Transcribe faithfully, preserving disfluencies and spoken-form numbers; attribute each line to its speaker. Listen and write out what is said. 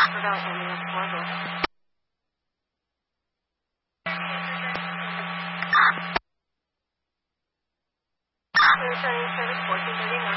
Speaker 1: Forgot when we were Florida. Returning service fourteen thirty-nine.